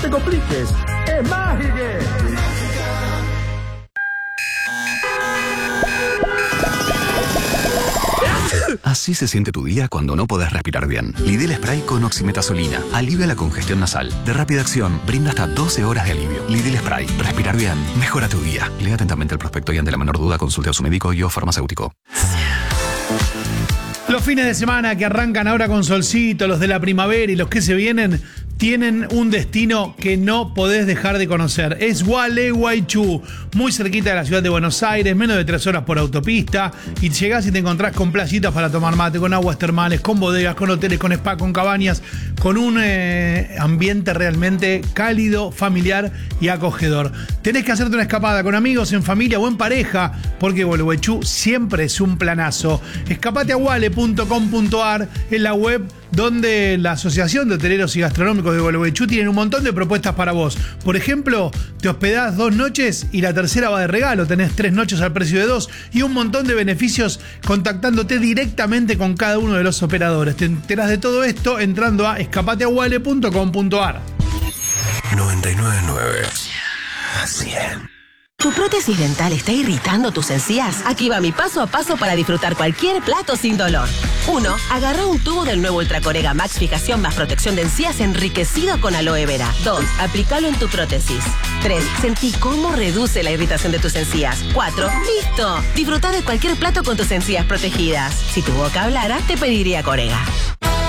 te compliques. Es mágica. Así se siente tu día cuando no podés respirar bien. Lidl Spray con oximetazolina. Alivia la congestión nasal. De rápida acción, brinda hasta 12 horas de alivio. Lidl Spray. Respirar bien. Mejora tu día. Lea atentamente el prospecto y ante la menor duda consulte a su médico y o farmacéutico. Los fines de semana que arrancan ahora con solcito, los de la primavera y los que se vienen, tienen un destino que no podés dejar de conocer. Es Gualeguaychú, muy cerquita de la ciudad de Buenos Aires, menos de 3 horas por autopista, y llegás y te encontrás con playitas para tomar mate, con aguas termales, con bodegas, con hoteles, con spa, con cabañas, con un ambiente realmente cálido, familiar y acogedor. Tenés que hacerte una escapada con amigos, en familia o en pareja, porque Gualeguaychú siempre es un planazo. Escapate a guale.com.ar, es la web donde la Asociación de Hoteleros y Gastronómicos de Gualeguaychú tienen un montón de propuestas para vos. Por ejemplo, te hospedás 2 noches y la tercera va de regalo. Tenés 3 noches al precio de 2 y un montón de beneficios contactándote directamente con cada uno de los operadores. Te enterás de todo esto entrando a escapateaguale.com.ar. 99.9 100. ¿Tu prótesis dental está irritando tus encías? Aquí va mi paso a paso para disfrutar cualquier plato sin dolor. 1. Agarra un tubo del nuevo Ultracorega Max Fijación más protección de encías enriquecido con aloe vera. 2. Aplícalo en tu prótesis. 3. Sentí cómo reduce la irritación de tus encías. 4. ¡Listo! Disfruta de cualquier plato con tus encías protegidas. Si tu boca hablara, te pediría Corega.